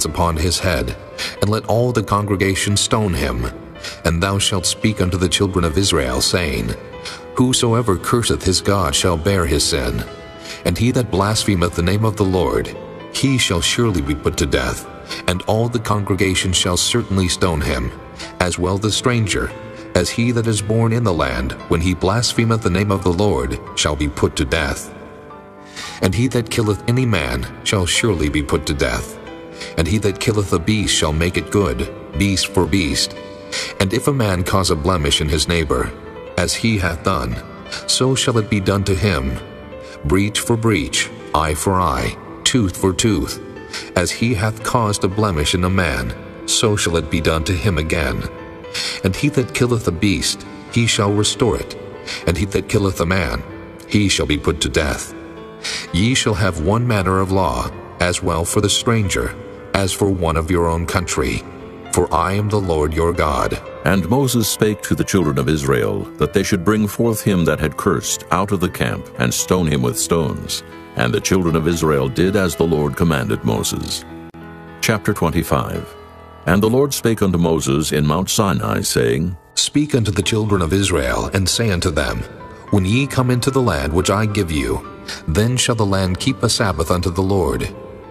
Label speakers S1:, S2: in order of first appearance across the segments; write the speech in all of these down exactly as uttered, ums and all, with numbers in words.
S1: hands upon his head, and let all the congregation stone him. And thou shalt speak unto the children of Israel, saying, Whosoever curseth his God shall bear his sin, and he that blasphemeth the name of the Lord, he shall surely be put to death, and all the congregation shall certainly stone him, as well the stranger, as he that is born in the land, when he blasphemeth the name of the Lord, shall be put to death. And he that killeth any man shall surely be put to death. And he that killeth a beast shall make it good, beast for beast. And if a man cause a blemish in his neighbor, as he hath done, so shall it be done to him. Breach for breach, eye for eye, tooth for tooth. As he hath caused a blemish in a man, so shall it be done to him again. And he that killeth a beast, he shall restore it. And he that killeth a man, he shall be put to death. Ye shall have one manner of law, as well for the stranger, as for one of your own country. For I am the Lord your God.
S2: And Moses spake to the children of Israel, that they should bring forth him that had cursed out of the camp, and stone him with stones. And the children of Israel did as the Lord commanded Moses. Chapter twenty-five. And the Lord spake unto Moses in Mount Sinai, saying,
S1: Speak unto the children of Israel, and say unto them, When ye come into the land which I give you, then shall the land keep a Sabbath unto the Lord.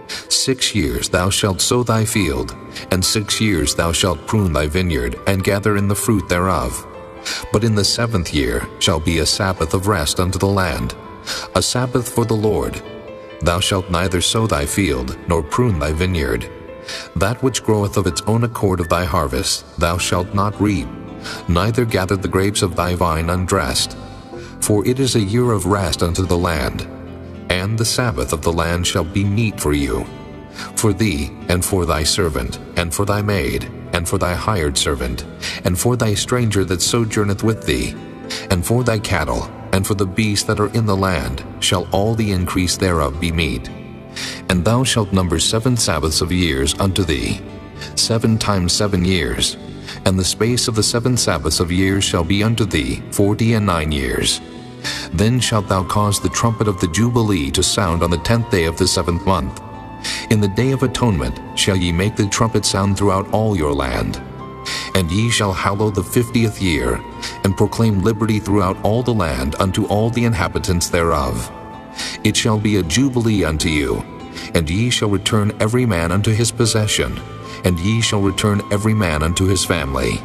S1: Six years thou shalt sow thy field, and six years thou shalt prune thy vineyard, and gather in the fruit thereof. But in the seventh year shall be a Sabbath of rest unto the land, a Sabbath for the Lord. Thou shalt neither sow thy field, nor prune thy vineyard. That which groweth of its own accord of thy harvest thou shalt not reap, neither gather the grapes of thy vine undressed. For it is a year of rest unto the land, and the Sabbath of the land shall be meat for you, for thee, and for thy servant, and for thy maid, and for thy hired servant, and for thy stranger that sojourneth with thee, and for thy cattle, and for the beasts that are in the land, shall all the increase thereof be meat. And thou shalt number seven Sabbaths of years unto thee, seven times seven years, and the space of the seven Sabbaths of years shall be unto thee forty and nine years. Then shalt thou cause the trumpet of the Jubilee to sound on the tenth day of the seventh month. In the day of atonement shall ye make the trumpet sound throughout all your land. And ye shall hallow the fiftieth year, and proclaim liberty throughout all the land unto all the inhabitants thereof. It shall be a jubilee unto you, and ye shall return every man unto his possession, and ye shall return every man unto his family.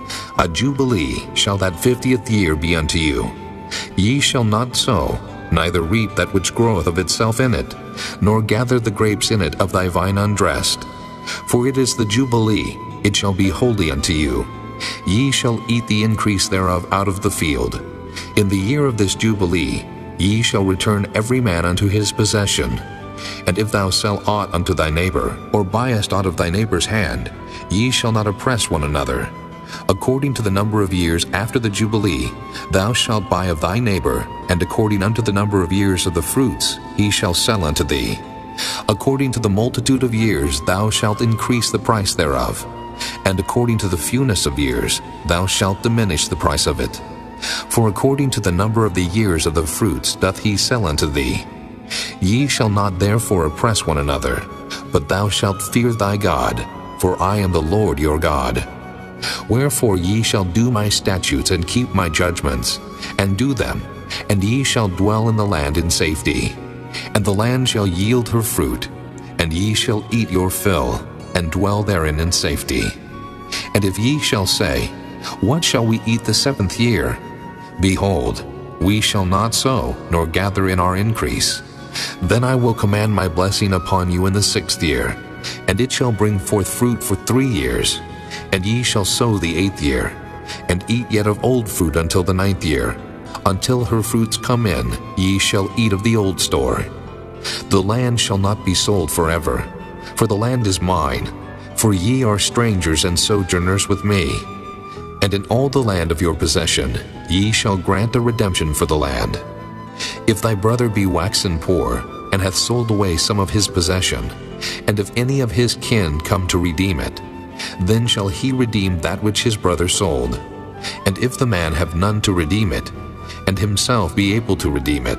S1: A jubilee shall that fiftieth year be unto you. Ye shall not sow, neither reap that which groweth of itself in it, nor gather the grapes in it of thy vine undressed. For it is the jubilee, it shall be holy unto you. Ye shall eat the increase thereof out of the field. In the year of this jubilee ye shall return every man unto his possession. And if thou sell aught unto thy neighbor, or buyest aught of thy neighbor's hand, ye shall not oppress one another. According to the number of years after the Jubilee, thou shalt buy of thy neighbor, and according unto the number of years of the fruits, he shall sell unto thee. According to the multitude of years thou shalt increase the price thereof, and according to the fewness of years thou shalt diminish the price of it. For according to the number of the years of the fruits doth he sell unto thee. Ye shall not therefore oppress one another, but thou shalt fear thy God, for I am the Lord your God. Wherefore ye shall do my statutes and keep my judgments, and do them, and ye shall dwell in the land in safety. And the land shall yield her fruit, and ye shall eat your fill, and dwell therein in safety. And if ye shall say, What shall we eat the seventh year? Behold, we shall not sow, nor gather in our increase. Then I will command my blessing upon you in the sixth year, and it shall bring forth fruit for three years. And ye shall sow the eighth year, and eat yet of old fruit until the ninth year. Until her fruits come in, ye shall eat of the old store. The land shall not be sold forever, for the land is mine, for ye are strangers and sojourners with me. And in all the land of your possession ye shall grant a redemption for the land. If thy brother be waxen poor, and hath sold away some of his possession, and if any of his kin come to redeem it, then shall he redeem that which his brother sold. And if the man have none to redeem it, and himself be able to redeem it,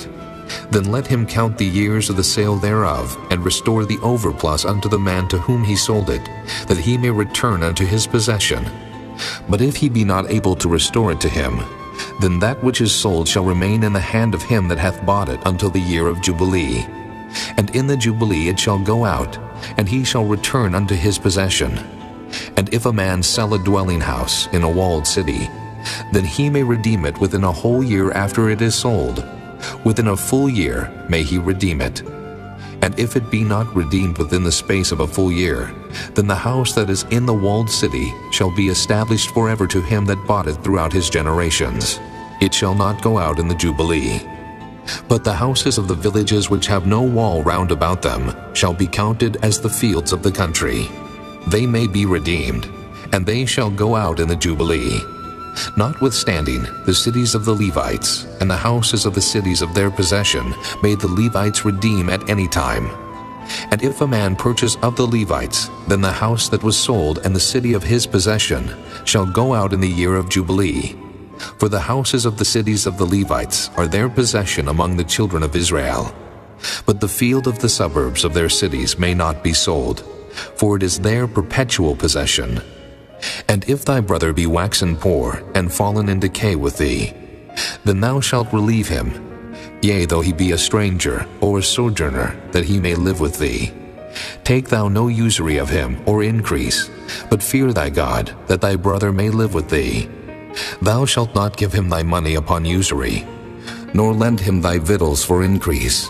S1: Then let him count the years of the sale thereof, and restore the overplus unto the man to whom he sold it, that he may return unto his possession. But if he be not able to restore it to him, then that which is sold shall remain in the hand of him that hath bought it until the year of Jubilee. And in the Jubilee it shall go out, and he shall return unto his possession. And if a man sell a dwelling house in a walled city, then he may redeem it within a whole year after it is sold. Within a full year may he redeem it. And if it be not redeemed within the space of a full year, then the house that is in the walled city shall be established forever to him that bought it throughout his generations. It shall not go out in the Jubilee. But the houses of the villages which have no wall round about them shall be counted as the fields of the country. They may be redeemed, and they shall go out in the Jubilee. Notwithstanding, the cities of the Levites and the houses of the cities of their possession may the Levites redeem at any time. And if a man purchase of the Levites, then the house that was sold and the city of his possession shall go out in the year of Jubilee. For the houses of the cities of the Levites are their possession among the children of Israel. But the field of the suburbs of their cities may not be sold, for it is their perpetual possession. And if thy brother be waxen poor, and fallen in decay with thee, then thou shalt relieve him, yea, though he be a stranger or a sojourner, that he may live with thee. Take thou no usury of him, or increase, but fear thy God, that thy brother may live with thee. Thou shalt not give him thy money upon usury, nor lend him thy victuals for increase.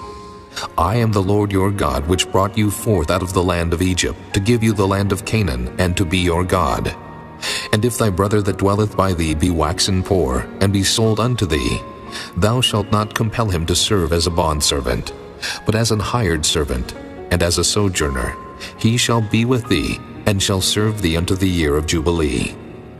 S1: I am the Lord your God, which brought you forth out of the land of Egypt, to give you the land of Canaan, and to be your God. And if thy brother that dwelleth by thee be waxen poor, and be sold unto thee, thou shalt not compel him to serve as a bondservant, but as an hired servant, and as a sojourner. He shall be with thee, and shall serve thee unto the year of Jubilee.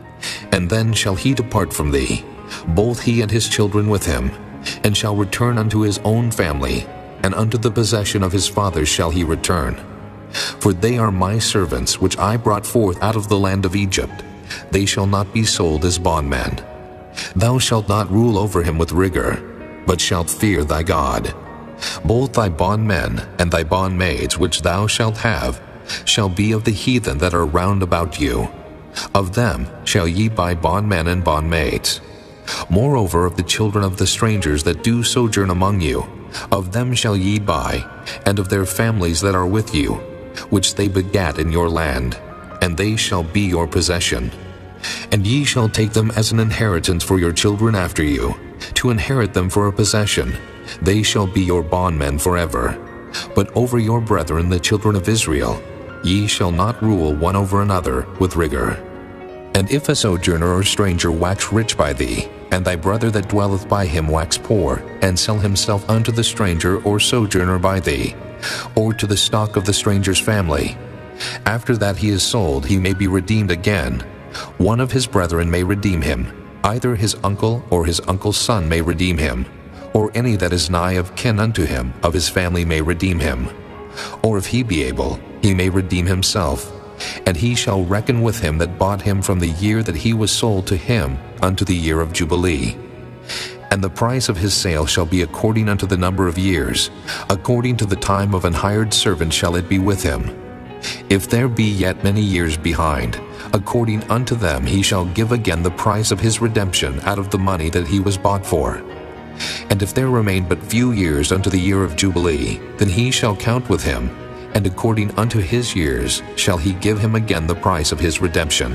S1: And then shall he depart from thee, both he and his children with him, and shall return unto his own family, and unto the possession of his fathers shall he return. For they are my servants, which I brought forth out of the land of Egypt. They shall not be sold as bondmen. Thou shalt not rule over him with rigor, but shalt fear thy God. Both thy bondmen and thy bondmaids which thou shalt have shall be of the heathen that are round about you. Of them shall ye buy bondmen and bondmaids. Moreover, of the children of the strangers that do sojourn among you, of them shall ye buy, and of their families that are with you, which they begat in your land, and they shall be your possession. And ye shall take them as an inheritance for your children after you, to inherit them for a possession. They shall be your bondmen forever. But over your brethren the children of Israel, ye shall not rule one over another with rigor. And if a sojourner or stranger wax rich by thee, and thy brother that dwelleth by him wax poor, and sell himself unto the stranger or sojourner by thee, or to the stock of the stranger's family, after that he is sold, he may be redeemed again. One of his brethren may redeem him, either his uncle or his uncle's son may redeem him, or any that is nigh of kin unto him of his family may redeem him. Or if he be able, he may redeem himself, and he shall reckon with him that bought him from the year that he was sold to him unto the year of Jubilee. And the price of his sale shall be according unto the number of years, according to the time of an hired servant shall it be with him. If there be yet many years behind, according unto them he shall give again the price of his redemption out of the money that he was bought for. And if there remain but few years unto the year of Jubilee, then he shall count with him, and according unto his years shall he give him again the price of his redemption.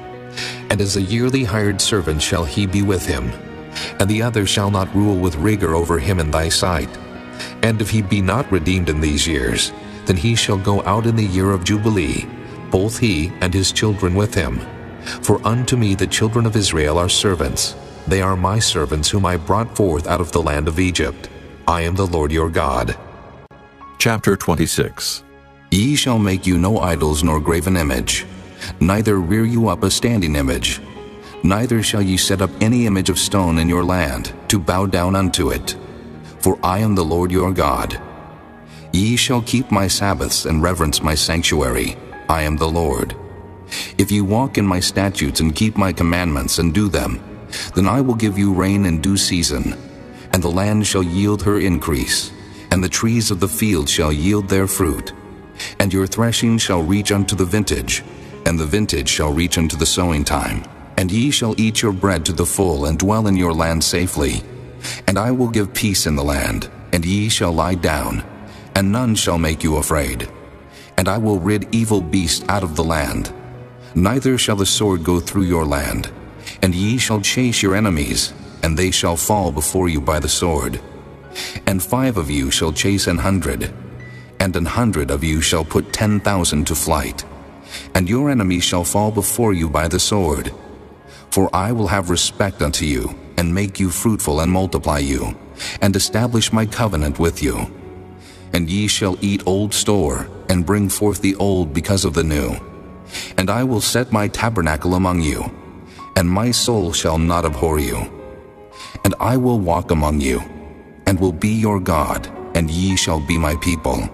S1: And as a yearly hired servant shall he be with him, and the other shall not rule with rigor over him in thy sight. And if he be not redeemed in these years, then he shall go out in the year of Jubilee, both he and his children with him. For unto me the children of Israel are servants. They are my servants whom I brought forth out of the land of Egypt. I am the Lord your God.
S2: Chapter twenty-six.
S3: Ye shall make you no idols nor graven image, neither rear you up a standing image, neither shall ye set up any image of stone in your land, to bow down unto it. For I am the Lord your God. Ye shall keep my Sabbaths and reverence my sanctuary. I am the Lord. If ye walk in my statutes and keep my commandments and do them, then I will give you rain in due season, and the land shall yield her increase, and the trees of the field shall yield their fruit. And your threshing shall reach unto the vintage, and the vintage shall reach unto the sowing time. And ye shall eat your bread to the full, and dwell in your land safely. And I will give peace in the land, and ye shall lie down, and none shall make you afraid. And I will rid evil beasts out of the land. Neither shall the sword go through your land. And ye shall chase your enemies, and they shall fall before you by the sword. And five of you shall chase an hundred, and an hundred of you shall put ten thousand to flight. And your enemies shall fall before you by the sword. For I will have respect unto you, and make you fruitful, and multiply you, and establish my covenant with you. And ye shall eat old store, and bring forth the old because of the new. And I will set my tabernacle among you, and my soul shall not abhor you. And I will walk among you, and will be your God, and ye shall be my people.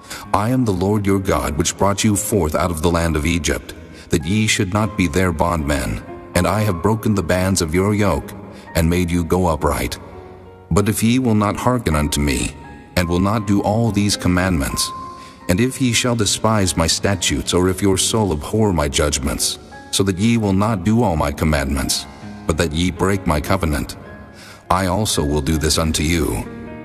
S3: I am the Lord your God, which brought you forth out of the land of Egypt, that ye should not be their bondmen. And I have broken the bands of your yoke, and made you go upright. But if ye will not hearken unto me, and will not do all these commandments, and if ye shall despise my statutes, or if your soul abhor my judgments, so that ye will not do all my commandments, but that ye break my covenant, I also will do this unto you.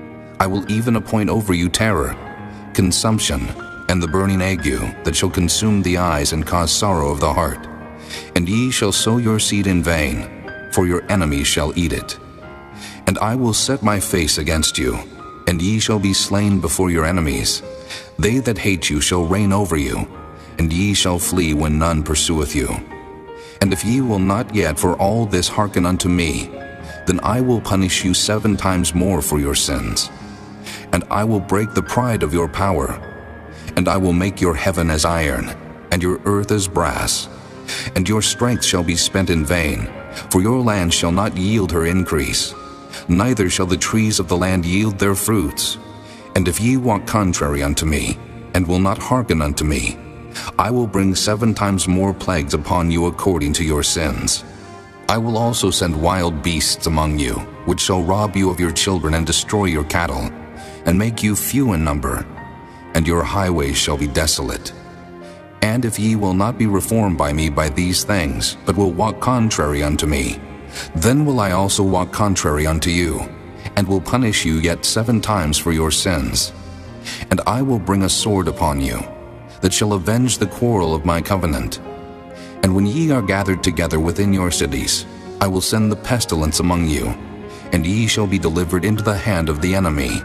S3: I will even appoint over you terror, consumption, and the burning ague, that shall consume the eyes and cause sorrow of the heart. And ye shall sow your seed in vain, for your enemies shall eat it. And I will set my face against you, and ye shall be slain before your enemies. They that hate you shall reign over you, and ye shall flee when none pursueth you. And if ye will not yet for all this hearken unto me, then I will punish you seven times more for your sins. And I will break the pride of your power, and I will make your heaven as iron, and your earth as brass. And your strength shall be spent in vain, for your land shall not yield her increase, neither shall the trees of the land yield their fruits. And if ye walk contrary unto me, and will not hearken unto me, I will bring seven times more plagues upon you according to your sins. I will also send wild beasts among you, which shall rob you of your children and destroy your cattle, and make you few in number, and your highways shall be desolate. And if ye will not be reformed by me by these things, but will walk contrary unto me, then will I also walk contrary unto you, and will punish you yet seven times for your sins. And I will bring a sword upon you, that shall avenge the quarrel of my covenant. And when ye are gathered together within your cities, I will send the pestilence among you, and ye shall be delivered into the hand of the enemy.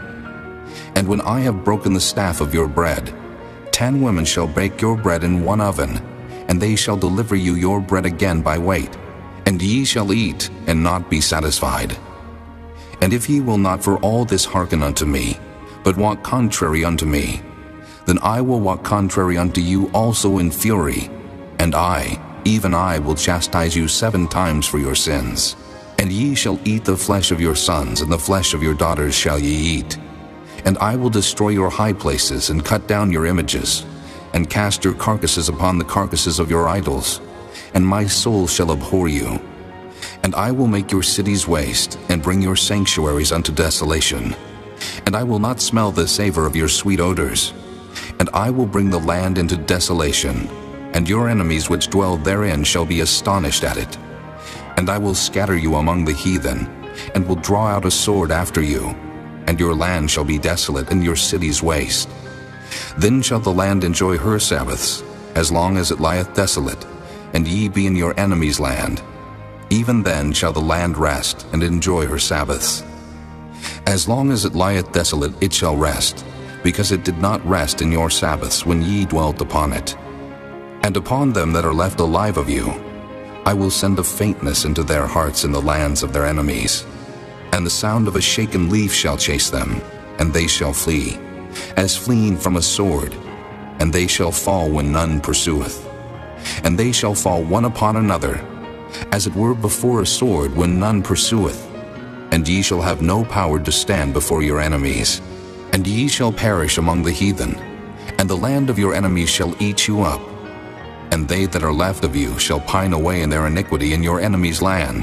S3: And when I have broken the staff of your bread, ten women shall bake your bread in one oven, and they shall deliver you your bread again by weight, and ye shall eat, and not be satisfied. And if ye will not for all this hearken unto me, but walk contrary unto me, then I will walk contrary unto you also in fury, and I, even I, will chastise you seven times for your sins. And ye shall eat the flesh of your sons, and the flesh of your daughters shall ye eat. And I will destroy your high places, and cut down your images, and cast your carcasses upon the carcasses of your idols, and my soul shall abhor you. And I will make your cities waste, and bring your sanctuaries unto desolation. And I will not smell the savor of your sweet odors. And I will bring the land into desolation, and your enemies which dwell therein shall be astonished at it. And I will scatter you among the heathen, and will draw out a sword after you, and your land shall be desolate, and your cities waste. Then shall the land enjoy her Sabbaths, as long as it lieth desolate, and ye be in your enemy's land. Even then shall the land rest, and enjoy her Sabbaths. As long as it lieth desolate, it shall rest, because it did not rest in your Sabbaths when ye dwelt upon it. And upon them that are left alive of you, I will send a faintness into their hearts in the lands of their enemies. And the sound of a shaken leaf shall chase them, and they shall flee, as fleeing from a sword, and they shall fall when none pursueth. And they shall fall one upon another, as it were before a sword when none pursueth. And ye shall have no power to stand before your enemies. And ye shall perish among the heathen, and the land of your enemies shall eat you up. And they that are left of you shall pine away in their iniquity in your enemies' lands,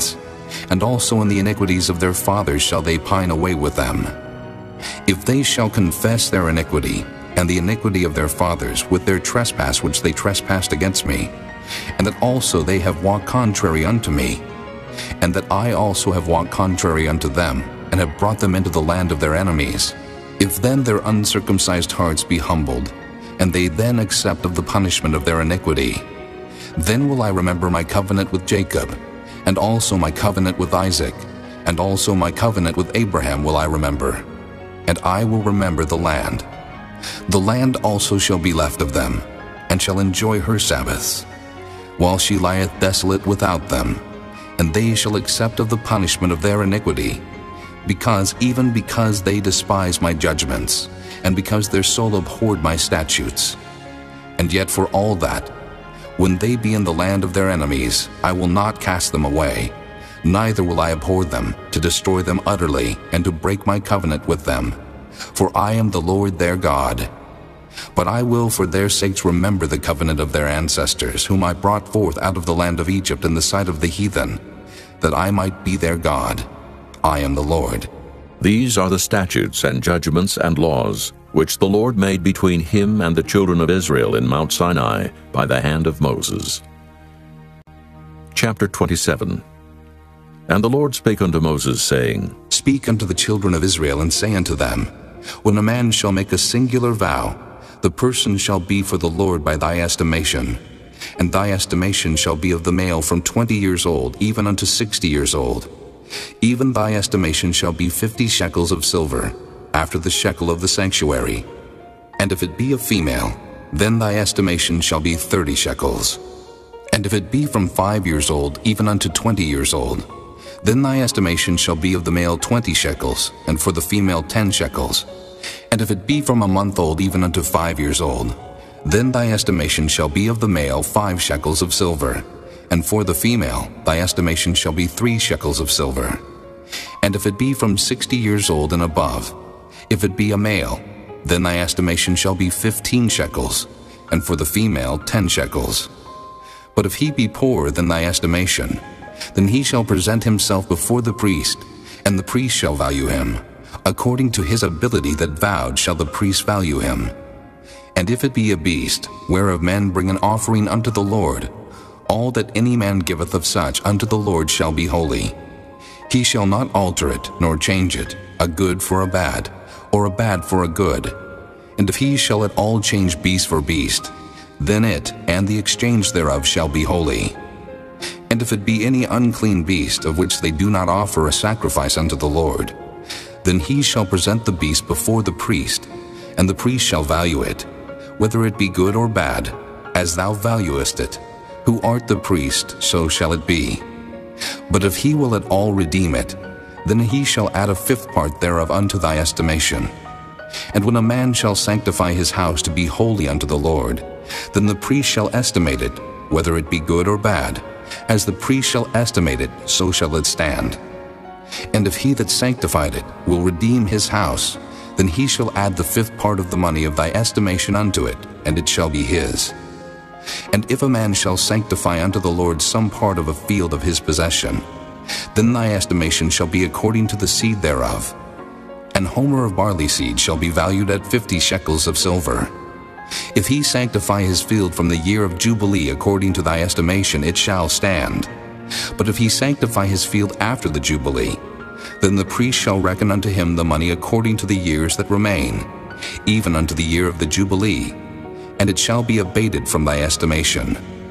S3: and also in the iniquities of their fathers shall they pine away with them. If they shall confess their iniquity, and the iniquity of their fathers, with their trespass which they trespassed against me, and that also they have walked contrary unto me, and that I also have walked contrary unto them, and have brought them into the land of their enemies, if then their uncircumcised hearts be humbled, and they then accept of the punishment of their iniquity, then will I remember my covenant with Jacob, and also my covenant with Isaac, and also my covenant with Abraham will I remember, and I will remember the land. The land also shall be left of them, and shall enjoy her Sabbaths, while she lieth desolate without them, and they shall accept of the punishment of their iniquity, because even because they despise my judgments, and because their soul abhorred my statutes. And yet for all that, when they be in the land of their enemies, I will not cast them away, neither will I abhor them, to destroy them utterly, and to break my covenant with them. For I am the Lord their God. But I will for their sakes remember the covenant of their ancestors, whom I brought forth out of the land of Egypt in the sight of the heathen, that I might be their God. I am the Lord.
S2: These are the statutes and judgments and laws, which the Lord made between him and the children of Israel in Mount Sinai by the hand of Moses. Chapter twenty-seven. And the Lord spake unto Moses, saying,
S3: Speak unto the children of Israel, and say unto them, When a man shall make a singular vow, the person shall be for the Lord by thy estimation. And thy estimation shall be of the male from twenty years old, even unto sixty years old. Even thy estimation shall be fifty shekels of silver, after the shekel of the sanctuary. And if it be a female, then thy estimation shall be thirty shekels. And if it be from five years old, even unto twenty years old, then thy estimation shall be of the male twenty shekels, and for the female ten shekels. And if it be from a month old, even unto five years old, then thy estimation shall be of the male five shekels of silver, and for the female thy estimation shall be three shekels of silver. And if it be from sixty years old and above, if it be a male, then thy estimation shall be fifteen shekels, and for the female ten shekels. But if he be poorer than thy estimation, then he shall present himself before the priest, and the priest shall value him. According to his ability that vowed shall the priest value him. And if it be a beast, whereof men bring an offering unto the Lord, all that any man giveth of such unto the Lord shall be holy. He shall not alter it, nor change it, a good for a bad, or a bad for a good. And if he shall at all change beast for beast, then it and the exchange thereof shall be holy. And if it be any unclean beast, of which they do not offer a sacrifice unto the Lord, then he shall present the beast before the priest, and the priest shall value it, whether it be good or bad, as thou valuest it. Who art the priest, so shall it be. But if he will at all redeem it, then he shall add a fifth part thereof unto thy estimation. And when a man shall sanctify his house to be holy unto the Lord, then the priest shall estimate it, whether it be good or bad. As the priest shall estimate it, so shall it stand. And if he that sanctified it will redeem his house, then he shall add the fifth part of the money of thy estimation unto it, and it shall be his. And if a man shall sanctify unto the Lord some part of a field of his possession, then thy estimation shall be according to the seed thereof. An homer of barley seed shall be valued at fifty shekels of silver. If he sanctify his field from the year of Jubilee according to thy estimation, it shall stand. But if he sanctify his field after the Jubilee, then the priest shall reckon unto him the money according to the years that remain, even unto the year of the Jubilee, and it shall be abated from thy estimation.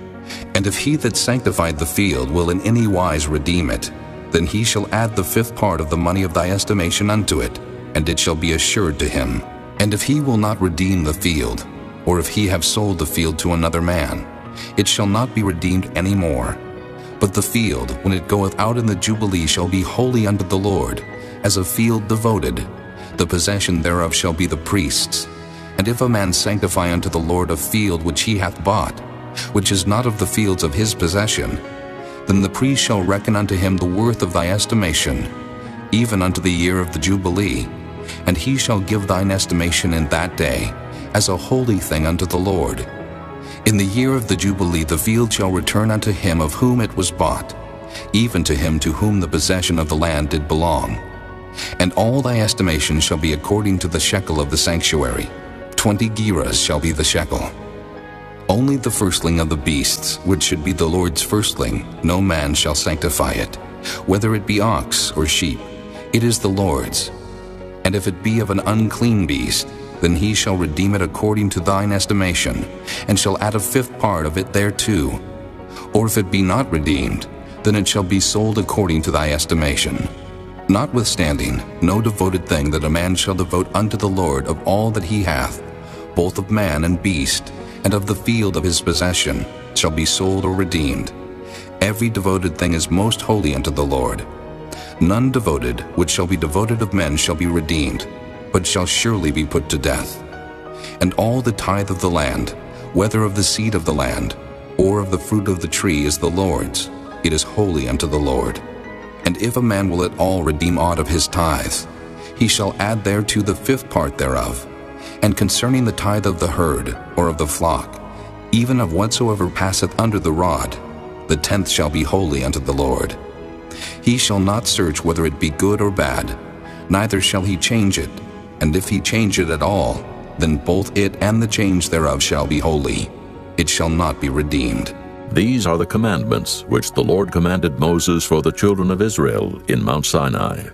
S3: And if he that sanctified the field will in any wise redeem it, then he shall add the fifth part of the money of thy estimation unto it, and it shall be assured to him. And if he will not redeem the field, or if he have sold the field to another man, it shall not be redeemed any more. But the field, when it goeth out in the Jubilee, shall be holy unto the Lord, as a field devoted. The possession thereof shall be the priest's. And if a man sanctify unto the Lord a field which he hath bought, which is not of the fields of his possession, then the priest shall reckon unto him the worth of thy estimation, even unto the year of the Jubilee, and he shall give thine estimation in that day, as a holy thing unto the Lord. In the year of the Jubilee the field shall return unto him of whom it was bought, even to him to whom the possession of the land did belong. And all thy estimation shall be according to the shekel of the sanctuary. Twenty gerahs shall be the shekel. Only the firstling of the beasts, which should be the Lord's firstling, no man shall sanctify it, whether it be ox or sheep, it is the Lord's. And if it be of an unclean beast, then he shall redeem it according to thine estimation, and shall add a fifth part of it thereto. Or if it be not redeemed, then it shall be sold according to thy estimation. Notwithstanding, no devoted thing that a man shall devote unto the Lord of all that he hath, both of man and beast, and of the field of his possession, shall be sold or redeemed. Every devoted thing is most holy unto the Lord. None devoted which shall be devoted of men shall be redeemed, but shall surely be put to death. And all the tithe of the land, whether of the seed of the land, or of the fruit of the tree, is the Lord's. It is holy unto the Lord. And if a man will at all redeem aught of his tithes, he shall add thereto the fifth part thereof. And concerning the tithe of the herd, or of the flock, even of whatsoever passeth under the rod, the tenth shall be holy unto the Lord. He shall not search whether it be good or bad, neither shall he change it. And if he change it at all, then both it and the change thereof shall be holy. It shall not be redeemed.
S2: These are the commandments which the Lord commanded Moses for the children of Israel in Mount Sinai.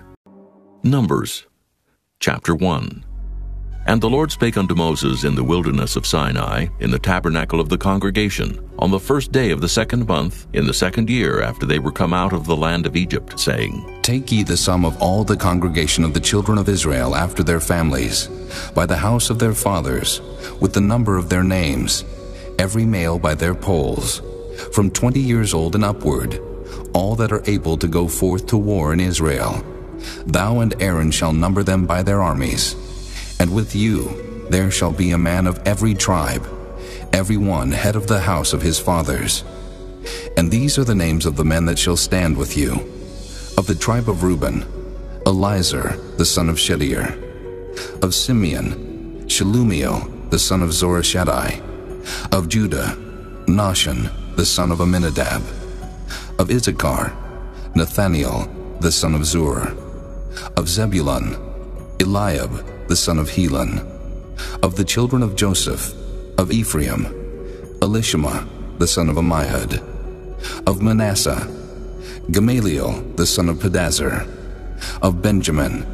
S2: Numbers chapter one. And the Lord spake unto Moses in the wilderness of Sinai, in the tabernacle of the congregation, on the first day of the second month, in the second year after they were come out of the land of Egypt, saying,
S3: Take ye the sum of all the congregation of the children of Israel after their families, by the house of their fathers, with the number of their names, every male by their polls, from twenty years old and upward, all that are able to go forth to war in Israel. Thou and Aaron shall number them by their armies. And with you there shall be a man of every tribe, every one head of the house of his fathers. And these are the names of the men that shall stand with you. Of the tribe of Reuben, Elizur the son of Shedeur. Of Simeon, Shelumiel the son of Zorashaddai. Of Judah, Nahshon the son of Amminadab. Of Issachar, Nathaniel the son of Zur. Of Zebulun, Eliab the son of Helon. Of the children of Joseph, of Ephraim, Elishama the son of Ammihud. Of Manasseh, Gamaliel the son of Pedazur. Of Benjamin,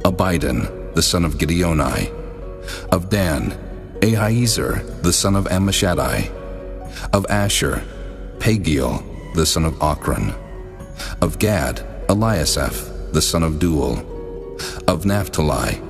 S3: Abidan the son of Gideoni. Of Dan, Ahiezer the son of Ammishaddai. Of Asher, Pagiel the son of Ochran. Of Gad, Eliasaph the son of Duel. Of Naphtali,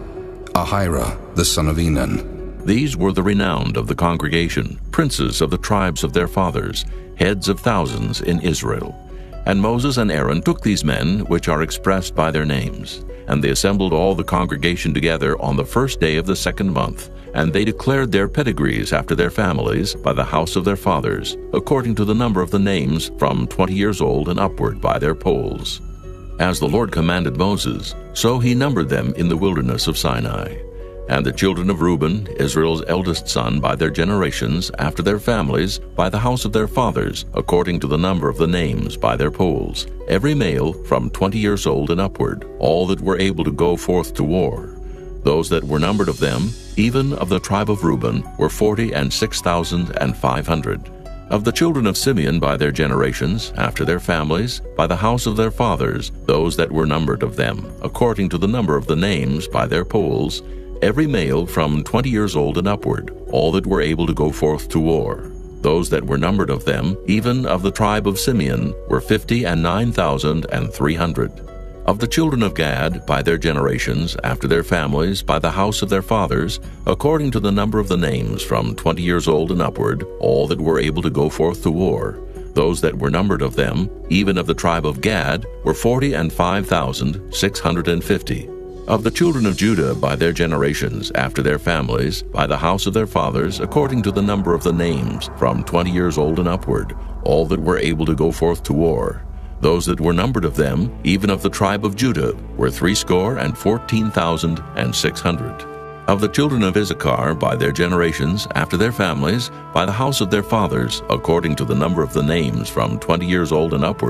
S3: Ahira the son of Enan.
S2: These were the renowned of the congregation, princes of the tribes of their fathers, heads of thousands in Israel. And Moses and Aaron took these men, which are expressed by their names, and they assembled all the congregation together on the first day of the second month, and they declared their pedigrees after their families by the house of their fathers, according to the number of the names from twenty years old and upward by their polls. As the Lord commanded Moses, so he numbered them in the wilderness of Sinai. And the children of Reuben, Israel's eldest son, by their generations, after their families, by the house of their fathers, according to the number of the names by their polls, every male from twenty years old and upward, all that were able to go forth to war. Those that were numbered of them, even of the tribe of Reuben, were forty and six thousand and five hundred. Of the children of Simeon by their generations, after their families, by the house of their fathers, those that were numbered of them, according to the number of the names by their polls, every male from twenty years old and upward, all that were able to go forth to war. Those that were numbered of them, even of the tribe of Simeon, were fifty and nine thousand and three hundred. Of the children of Gad, by their generations, after their families, by the house of their fathers, according to the number of the names from twenty years old and upward, all that were able to go forth to war. Those that were numbered of them, even of the tribe of Gad, were forty and five thousand six hundred and fifty. Of the children of Judah, by their generations, after their families, by the house of their fathers, according to the number of the names from twenty years old and upward, all that were able to go forth to war. Those that were numbered of them, even of the tribe of Judah, were threescore and fourteen thousand and six hundred. Of the children of Issachar, by their generations, after their families, by the house of their fathers, according to the number of the names from twenty years old and upward,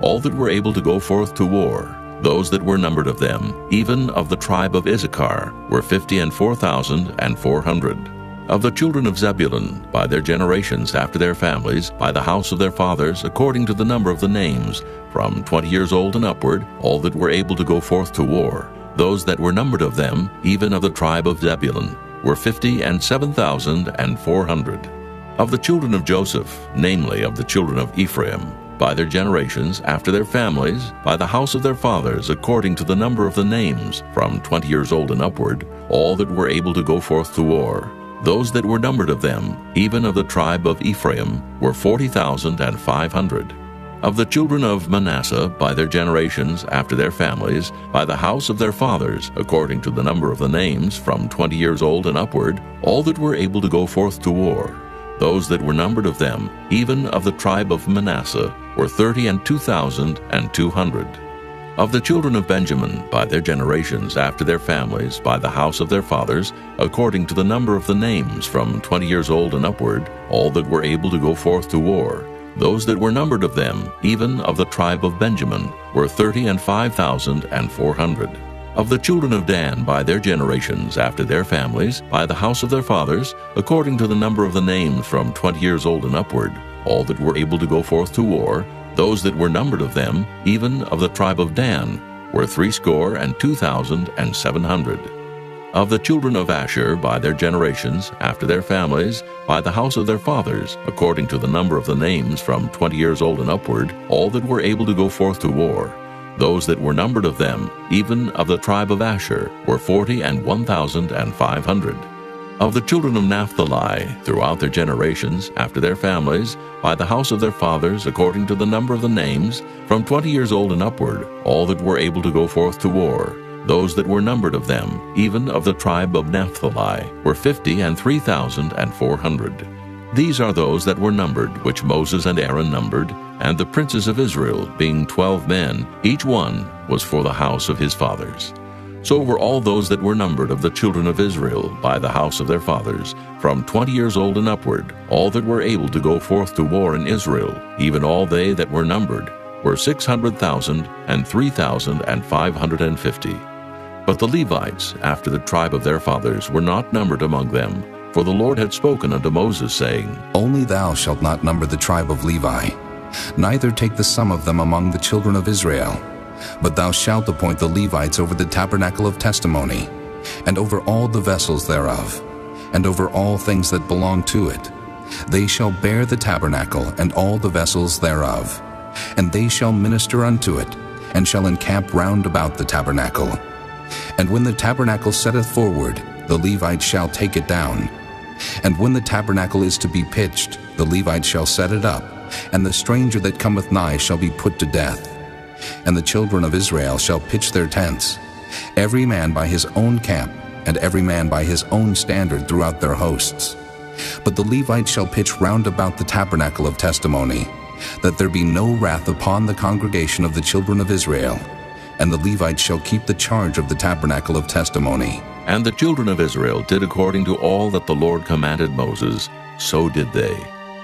S2: all that were able to go forth to war. Those that were numbered of them, even of the tribe of Issachar, were fifty and four thousand and four hundred. Of the children of Zebulun, by their generations after their families, by the house of their fathers, according to the number of the names, from twenty years old and upward, all that were able to go forth to war. Those that were numbered of them, even of the tribe of Zebulun, were fifty and seven thousand and four hundred. Of the children of Joseph, namely of the children of Ephraim, by their generations after their families, by the house of their fathers, according to the number of the names, from twenty years old and upward, all that were able to go forth to war. Those that were numbered of them, even of the tribe of Ephraim, were forty thousand and five hundred. Of the children of Manasseh, by their generations after their families, by the house of their fathers, according to the number of the names, from twenty years old and upward, all that were able to go forth to war. Those that were numbered of them, even of the tribe of Manasseh, were thirty and two thousand and two hundred. Of the children of Benjamin, by their generations after their families, by the house of their fathers, according to the number of the names, from twenty years old and upward, all that were able to go forth to war. Those that were numbered of them, even of the tribe of Benjamin, were thirty and five thousand and four hundred. Of the children of Dan, by their generations after their families, by the house of their fathers, according to the number of the names, from twenty years old and upward, all that were able to go forth to war, those that were numbered of them, even of the tribe of Dan, were threescore and two thousand and seven hundred. Of the children of Asher, by their generations, after their families, by the house of their fathers, according to the number of the names, from twenty years old and upward, all that were able to go forth to war, those that were numbered of them, even of the tribe of Asher, were forty and one thousand and five hundred. Of the children of Naphtali, throughout their generations, after their families, by the house of their fathers, according to the number of the names, from twenty years old and upward, all that were able to go forth to war, those that were numbered of them, even of the tribe of Naphtali, were fifty and three thousand and four hundred. These are those that were numbered, which Moses and Aaron numbered, and the princes of Israel, being twelve men, each one was for the house of his fathers. So were all those that were numbered of the children of Israel, by the house of their fathers, from twenty years old and upward, all that were able to go forth to war in Israel, even all they that were numbered, were six hundred thousand and three thousand and five hundred and fifty. But the Levites, after the tribe of their fathers, were not numbered among them, for the Lord had spoken unto Moses, saying,
S3: Only thou shalt not number the tribe of Levi, neither take the sum of them among the children of Israel. But thou shalt appoint the Levites over the tabernacle of testimony, and over all the vessels thereof, and over all things that belong to it. They shall bear the tabernacle and all the vessels thereof, and they shall minister unto it, and shall encamp round about the tabernacle. And when the tabernacle setteth forward, the Levites shall take it down. And when the tabernacle is to be pitched, the Levites shall set it up, and the stranger that cometh nigh shall be put to death. And the children of Israel shall pitch their tents, every man by his own camp, and every man by his own standard throughout their hosts. But the Levites shall pitch round about the tabernacle of testimony, that there be no wrath upon the congregation of the children of Israel. And the Levites shall keep the charge of the tabernacle of testimony.
S2: And the children of Israel did according to all that the Lord commanded Moses, so did they.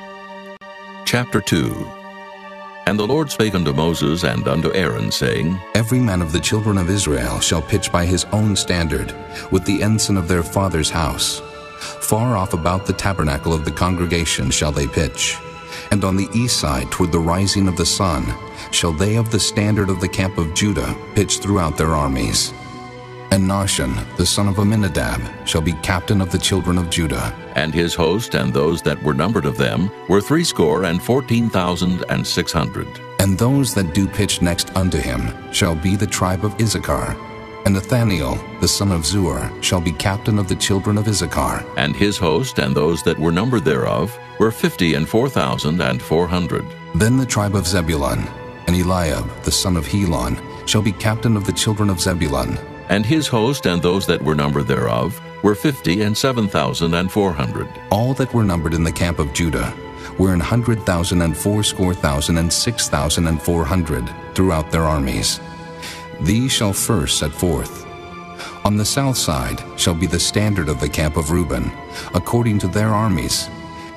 S2: Chapter two. And the Lord spake unto Moses and unto Aaron, saying,
S3: Every man of the children of Israel shall pitch by his own standard, with the ensign of their father's house. Far off about the tabernacle of the congregation shall they pitch. And on the east side toward the rising of the sun shall they of the standard of the camp of Judah pitch throughout their armies. And Nahshon, the son of Amminadab, shall be captain of the children of Judah.
S2: And his host and those that were numbered of them were threescore and fourteen thousand and six hundred.
S3: And those that do pitch next unto him shall be the tribe of Issachar. And Nathaniel, the son of Zuar, shall be captain of the children of Issachar.
S2: And his host and those that were numbered thereof were fifty and four thousand and four hundred.
S3: Then the tribe of Zebulun, and Eliab, the son of Helon, shall be captain of the children of Zebulun.
S2: And his host and those that were numbered thereof were fifty and seven thousand and four hundred.
S3: All that were numbered in the camp of Judah were an hundred thousand and fourscore thousand and six thousand and four hundred throughout their armies. These shall first set forth. On the south side shall be the standard of the camp of Reuben, according to their armies,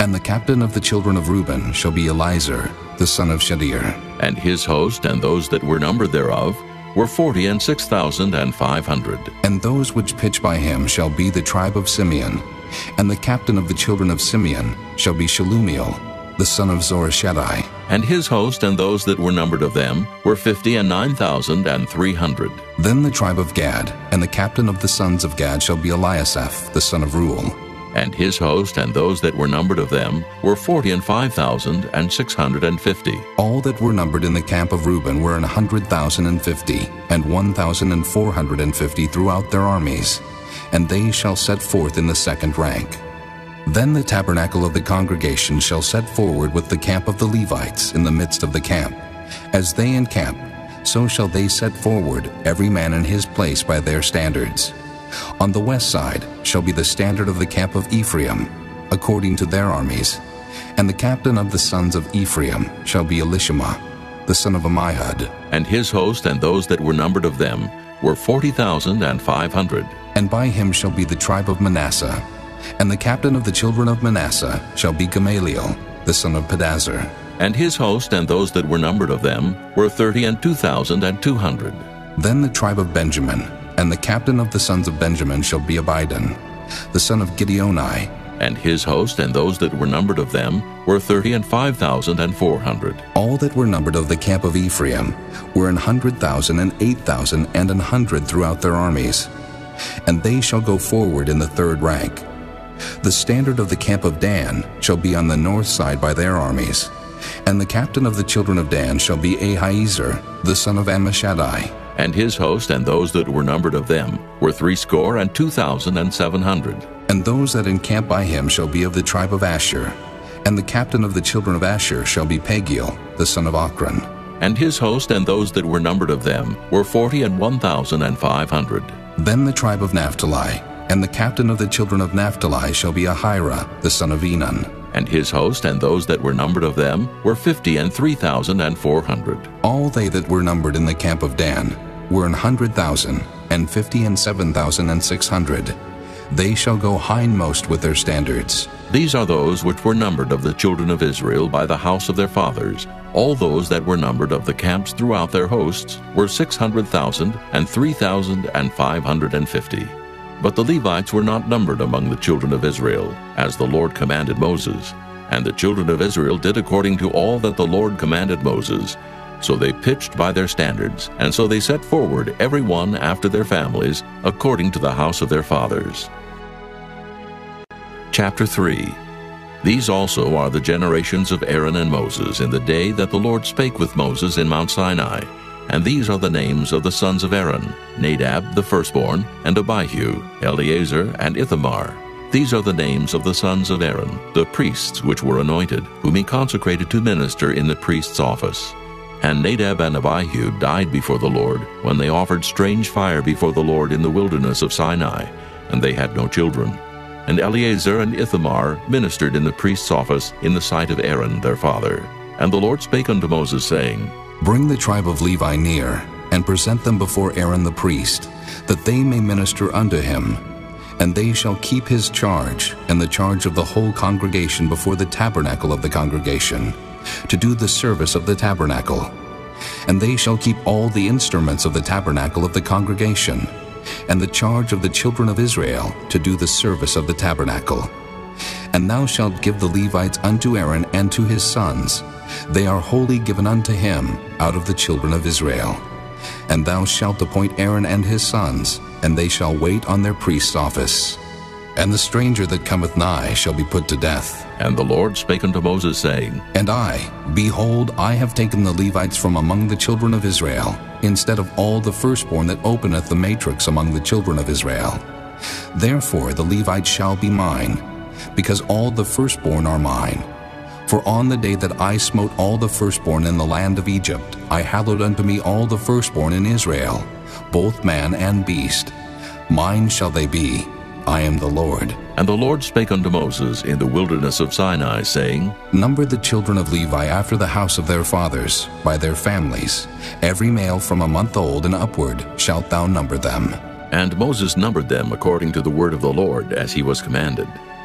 S3: And the captain of the children of Reuben shall be Elizur, the son of Shadir.
S2: And his host and those that were numbered thereof were forty and six thousand and five hundred.
S3: And those which pitch by him shall be the tribe of Simeon. And the captain of the children of Simeon shall be Shelumiel, the son of Zorishaddai.
S2: And his host and those that were numbered of them were fifty and nine thousand and three hundred.
S3: Then the tribe of Gad, and the captain of the sons of Gad shall be Eliasaph, the son of Reuel.
S2: And his host and those that were numbered of them were forty and five thousand and six hundred and fifty.
S3: All that were numbered in the camp of Reuben were an hundred thousand and fifty, and one thousand and four hundred and fifty throughout their armies, and they shall set forth in the second rank. Then the tabernacle of the congregation shall set forward with the camp of the Levites in the midst of the camp. As they encamp, so shall they set forward, every man in his place by their standards. On the west side shall be the standard of the camp of Ephraim, according to their armies. And the captain of the sons of Ephraim shall be Elishama, the son of Ammihud.
S2: And his host and those that were numbered of them were forty thousand and five hundred.
S3: And by him shall be the tribe of Manasseh. And the captain of the children of Manasseh shall be Gamaliel, the son of Pedazur.
S2: And his host and those that were numbered of them were thirty and two thousand and two hundred.
S3: Then the tribe of Benjamin, and the captain of the sons of Benjamin shall be Abidan, the son of Gideoni.
S2: And his host and those that were numbered of them were thirty and five thousand and four hundred.
S3: All that were numbered of the camp of Ephraim were an hundred thousand and eight thousand and an hundred throughout their armies. And they shall go forward in the third rank. The standard of the camp of Dan shall be on the north side by their armies. And the captain of the children of Dan shall be Ahiezer, the son of Ammishaddai.
S2: And his host and those that were numbered of them were threescore and two thousand and seven hundred.
S3: And those that encamp by him shall be of the tribe of Asher. And the captain of the children of Asher shall be Pagiel, the son of Ochran.
S2: And his host and those that were numbered of them were forty and one thousand and five hundred.
S3: Then the tribe of Naphtali, and the captain of the children of Naphtali shall be Ahira, the son of Enan.
S2: And his host and those that were numbered of them were fifty and three thousand and four hundred.
S3: All they that were numbered in the camp of Dan were an hundred thousand, and fifty and seven thousand and six hundred. They shall go hindmost with their standards.
S2: These are those which were numbered of the children of Israel by the house of their fathers. All those that were numbered of the camps throughout their hosts were six hundred thousand and three thousand and five hundred and fifty. But the Levites were not numbered among the children of Israel, as the Lord commanded Moses. And the children of Israel did according to all that the Lord commanded Moses. So they pitched by their standards, and so they set forward every one after their families, according to the house of their fathers. Chapter three. These also are the generations of Aaron and Moses in the day that the Lord spake with Moses in Mount Sinai. And these are the names of the sons of Aaron, Nadab the firstborn, and Abihu, Eleazar, and Ithamar. These are the names of the sons of Aaron, the priests which were anointed, whom he consecrated to minister in the priest's office. And Nadab and Abihu died before the Lord, when they offered strange fire before the Lord in the wilderness of Sinai, and they had no children. And Eleazar and Ithamar ministered in the priest's office in the sight of Aaron their father. And the Lord spake unto Moses, saying,
S3: Bring the tribe of Levi near, and present them before Aaron the priest, that they may minister unto him. And they shall keep his charge, and the charge of the whole congregation before the tabernacle of the congregation, to do the service of the tabernacle. And they shall keep all the instruments of the tabernacle of the congregation, and the charge of the children of Israel to do the service of the tabernacle. And thou shalt give the Levites unto Aaron and to his sons. They are wholly given unto him out of the children of Israel. And thou shalt appoint Aaron and his sons, and they shall wait on their priest's office. And the stranger that cometh nigh shall be put to death.
S2: And the Lord spake unto Moses, saying,
S3: And I, behold, I have taken the Levites from among the children of Israel, instead of all the firstborn that openeth the matrix among the children of Israel. Therefore the Levites shall be mine, because all the firstborn are mine. For on the day that I smote all the firstborn in the land of Egypt, I hallowed unto me all the firstborn in Israel, both man and beast. Mine shall they be. I am the Lord.
S2: And the Lord spake unto Moses in the wilderness of Sinai, saying,
S3: Number the children of Levi after the house of their fathers, by their families. Every male from a month old and upward shalt thou number them.
S2: And Moses numbered them according to the word of the Lord, as he was commanded.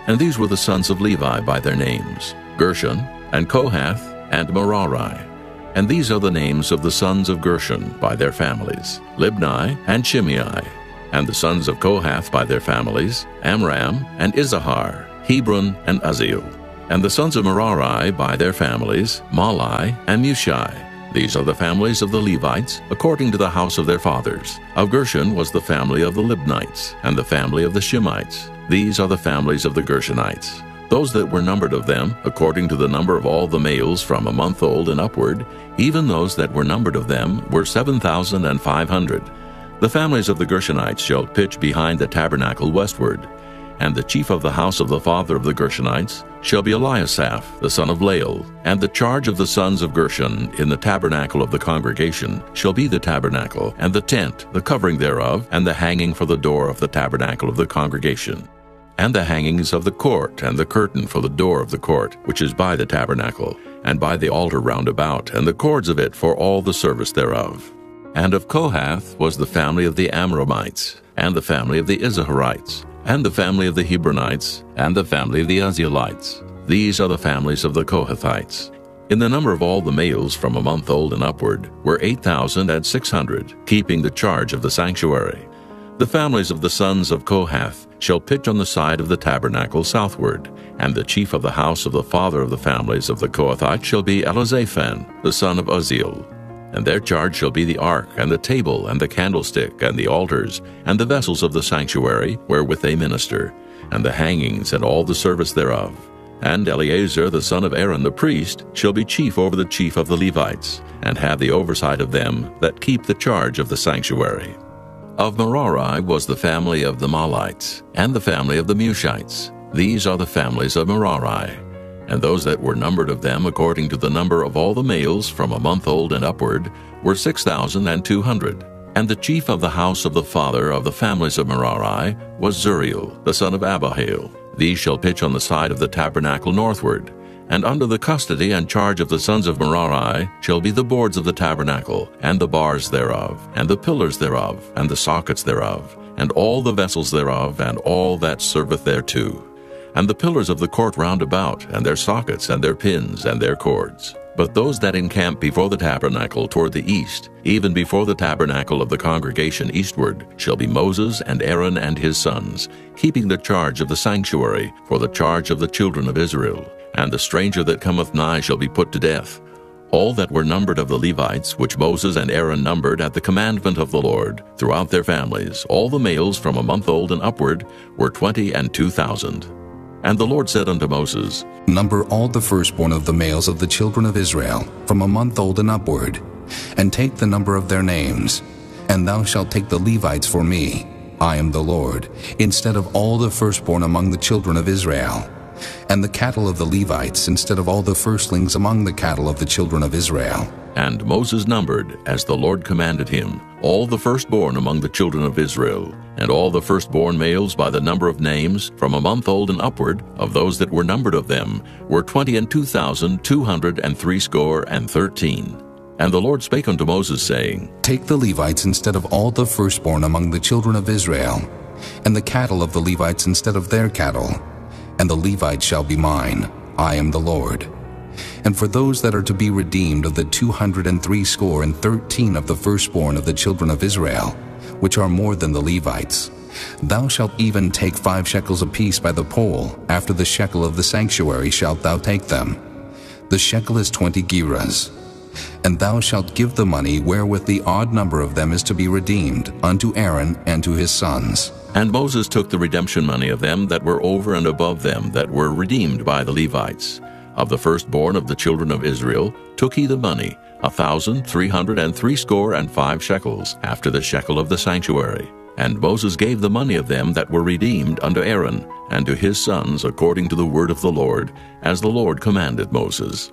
S2: And these were the sons of Levi by their names, Gershon, and Kohath, and Merari. And these are the names of the sons of Gershon by their families, Libni and Shimei. And the sons of Kohath by their families, Amram and Izahar, Hebron and Uzziel. And the sons of Merari by their families, Mahli and Mushi. These are the families of the Levites, according to the house of their fathers. Of Gershon was the family of the Libnites, and the family of the Shimites. These are the families of the Gershonites. Those that were numbered of them, according to the number of all the males from a month old and upward, even those that were numbered of them, were seven thousand and five hundred. The families of the Gershonites shall pitch behind the tabernacle westward. And the chief of the house of the father of the Gershonites shall be Eliasaph, the son of Lael. And the charge of the sons of Gershon in the tabernacle of the congregation shall be the tabernacle, and the tent, the covering thereof, and the hanging for the door of the tabernacle of the congregation, and the hangings of the court, and the curtain for the door of the court, which is by the tabernacle, and by the altar round about, and the cords of it for all the service thereof. And of Kohath was the family of the Amramites, and the family of the Izaharites, and the family of the Hebronites, and the family of the Uzzielites. These are the families of the Kohathites. In the number of all the males from a month old and upward were eight thousand and six hundred, keeping the charge of the sanctuary. The families of the sons of Kohath shall pitch on the side of the tabernacle southward, and the chief of the house of the father of the families of the Kohathites shall be Elizaphan, the son of Uzziel. And their charge shall be the ark, and the table, and the candlestick, and the altars, and the vessels of the sanctuary, wherewith they minister, and the hangings, and all the service thereof. And Eleazar the son of Aaron the priest shall be chief over the chief of the Levites, and have the oversight of them that keep the charge of the sanctuary. Of Merari was the family of the Mahlites, and the family of the Mushites. These are the families of Merari. And those that were numbered of them according to the number of all the males from a month old and upward were six thousand and two hundred. And the chief of the house of the father of the families of Merari was Zuriel, the son of Abihail. These shall pitch on the side of the tabernacle northward. And under the custody and charge of the sons of Merari shall be the boards of the tabernacle, and the bars thereof, and the pillars thereof, and the sockets thereof, and all the vessels thereof, and all that serveth thereto. And the pillars of the court round about, and their sockets, and their pins, and their cords. But those that encamp before the tabernacle toward the east, even before the tabernacle of the congregation eastward, shall be Moses and Aaron and his sons, keeping the charge of the sanctuary for the charge of the children of Israel. And the stranger that cometh nigh shall be put to death. All that were numbered of the Levites, which Moses and Aaron numbered at the commandment of the Lord, throughout their families, all the males from a month old and upward, were twenty and two thousand. And the Lord said unto Moses,
S3: Number all the firstborn of the males of the children of Israel, from a month old and upward, and take the number of their names. And thou shalt take the Levites for me, I am the Lord, instead of all the firstborn among the children of Israel, and the cattle of the Levites instead of all the firstlings among the cattle of the children of Israel.
S2: And Moses numbered, as the Lord commanded him, all the firstborn among the children of Israel, and all the firstborn males by the number of names, from a month old and upward, of those that were numbered of them, were twenty and two thousand two hundred and threescore and thirteen. And the Lord spake unto Moses, saying,
S3: Take the Levites instead of all the firstborn among the children of Israel, and the cattle of the Levites instead of their cattle, and the Levites shall be mine, I am the Lord. And for those that are to be redeemed of the two hundred and threescore and thirteen of the firstborn of the children of Israel, which are more than the Levites, thou shalt even take five shekels apiece by the poll, after the shekel of the sanctuary shalt thou take them. The shekel is twenty gerahs. And thou shalt give the money wherewith the odd number of them is to be redeemed unto Aaron and to his sons.
S2: And Moses took the redemption money of them that were over and above them that were redeemed by the Levites. Of the firstborn of the children of Israel took he the money, a thousand three hundred and threescore and five shekels, after the shekel of the sanctuary. And Moses gave the money of them that were redeemed unto Aaron, and to his sons according to the word of the Lord, as the Lord commanded Moses.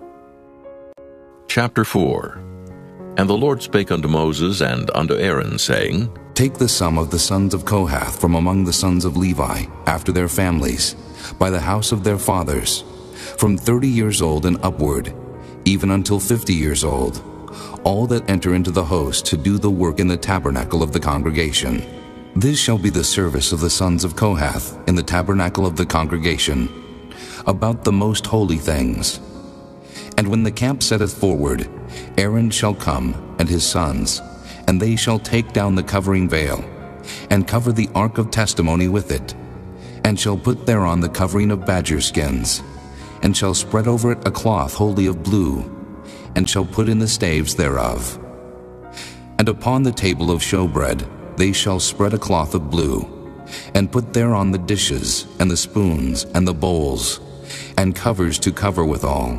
S2: Chapter four. And the Lord spake unto Moses and unto Aaron, saying,
S3: Take the sum of the sons of Kohath from among the sons of Levi, after their families, by the house of their fathers, from thirty years old and upward, even until fifty years old, all that enter into the host to do the work in the tabernacle of the congregation. This shall be the service of the sons of Kohath in the tabernacle of the congregation, about the most holy things. And when the camp setteth forward, Aaron shall come, and his sons, and they shall take down the covering veil, and cover the ark of testimony with it, and shall put thereon the covering of badger skins, and shall spread over it a cloth wholly of blue, and shall put in the staves thereof. And upon the table of showbread they shall spread a cloth of blue, and put thereon the dishes, and the spoons, and the bowls, and covers to cover withal.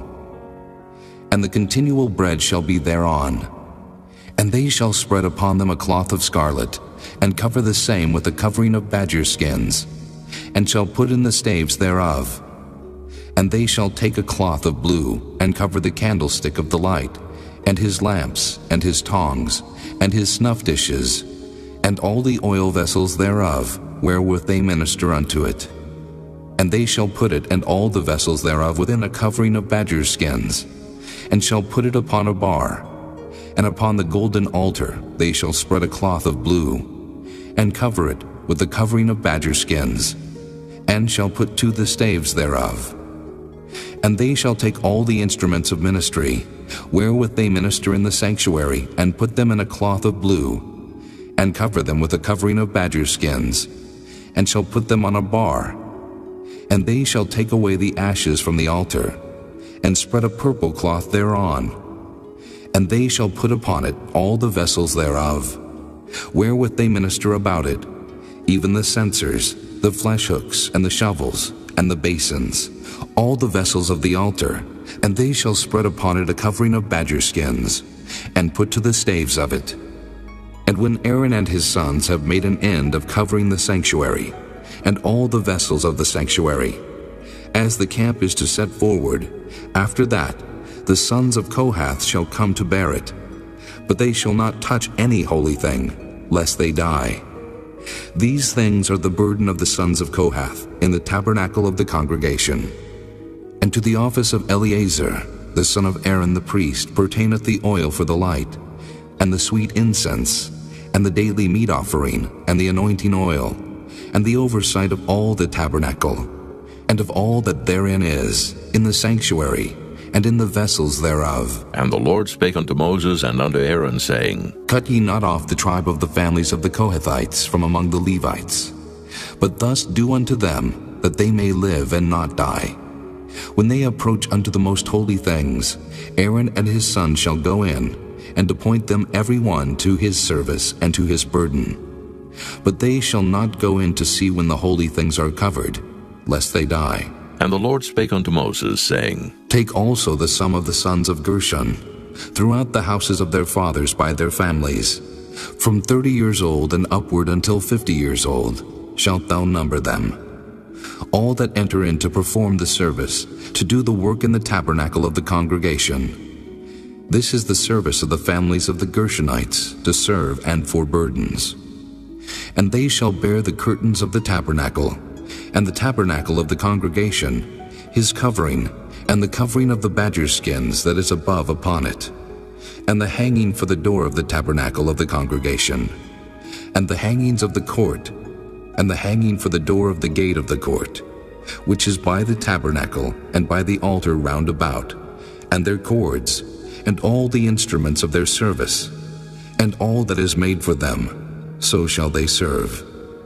S3: And the continual bread shall be thereon. And they shall spread upon them a cloth of scarlet, and cover the same with a covering of badger skins, and shall put in the staves thereof. And they shall take a cloth of blue, and cover the candlestick of the light, and his lamps, and his tongs, and his snuff dishes, and all the oil vessels thereof, wherewith they minister unto it. And they shall put it and all the vessels thereof within a covering of badger skins, and shall put it upon a bar. And upon the golden altar they shall spread a cloth of blue, and cover it with the covering of badger skins, and shall put to the staves thereof. And they shall take all the instruments of ministry, wherewith they minister in the sanctuary, and put them in a cloth of blue, and cover them with a covering of badger skins, and shall put them on a bar. And they shall take away the ashes from the altar, and spread a purple cloth thereon. And they shall put upon it all the vessels thereof, wherewith they minister about it, even the censers, the flesh hooks, and the shovels, and the basins, all the vessels of the altar. And they shall spread upon it a covering of badger skins, and put to the staves of it. And when Aaron and his sons have made an end of covering the sanctuary, and all the vessels of the sanctuary, as the camp is to set forward, after that the sons of Kohath shall come to bear it. But they shall not touch any holy thing, lest they die. These things are the burden of the sons of Kohath in the tabernacle of the congregation. And to the office of Eleazar, the son of Aaron the priest, pertaineth the oil for the light, and the sweet incense, and the daily meat offering, and the anointing oil, and the oversight of all the tabernacle, and of all that therein is, in the sanctuary, and in the vessels thereof.
S2: And the Lord spake unto Moses and unto Aaron, saying,
S3: Cut ye not off the tribe of the families of the Kohathites from among the Levites, but thus do unto them, that they may live and not die. When they approach unto the most holy things, Aaron and his sons shall go in, and appoint them every one to his service and to his burden. But they shall not go in to see when the holy things are covered, lest they die.
S2: And the Lord spake unto Moses, saying,
S3: Take also the sum of the sons of Gershon, throughout the houses of their fathers by their families, from thirty years old and upward until fifty years old, shalt thou number them. All that enter in to perform the service, to do the work in the tabernacle of the congregation. This is the service of the families of the Gershonites, to serve and for burdens. And they shall bear the curtains of the tabernacle, and the tabernacle of the congregation, his covering, and the covering of the badger skins that is above upon it, and the hanging for the door of the tabernacle of the congregation, and the hangings of the court, and the hanging for the door of the gate of the court, which is by the tabernacle and by the altar round about, and their cords, and all the instruments of their service, and all that is made for them, so shall they serve.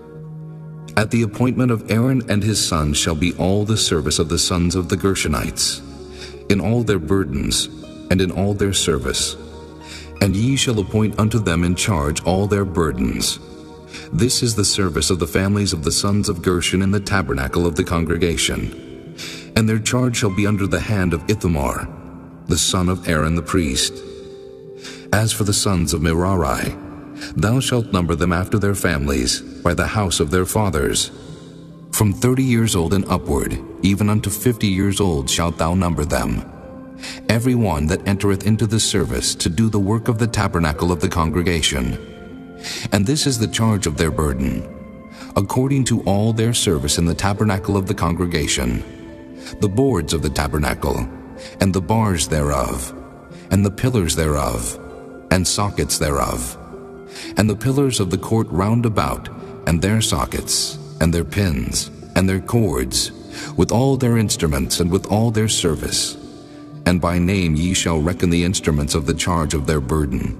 S3: At the appointment of Aaron and his sons shall be all the service of the sons of the Gershonites, in all their burdens, and in all their service. And ye shall appoint unto them in charge all their burdens. This is the service of the families of the sons of Gershon in the tabernacle of the congregation. And their charge shall be under the hand of Ithamar, the son of Aaron the priest. As for the sons of Merari, thou shalt number them after their families, by the house of their fathers. From thirty years old and upward, even unto fifty years old shalt thou number them. Every one that entereth into the service to do the work of the tabernacle of the congregation. And this is the charge of their burden, according to all their service in the tabernacle of the congregation, the boards of the tabernacle, and the bars thereof, and the pillars thereof, and sockets thereof, and the pillars of the court round about, and their sockets, and their pins, and their cords, with all their instruments, and with all their service. And by name ye shall reckon the instruments of the charge of their burden.